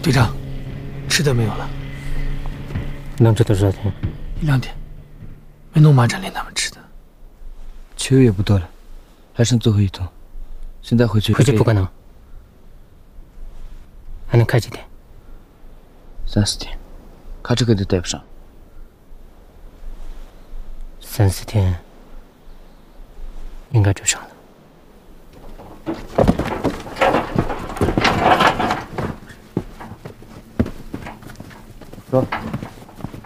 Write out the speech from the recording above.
队长，吃的没有了？ 能吃多少天 ？1、2天，没弄马展令他们吃的。 7月也不多了，还剩最后一头，现在回去不可能，还能开几天 ？3、4天，卡车肯定带不上。 3、4天，应该追上了。 说。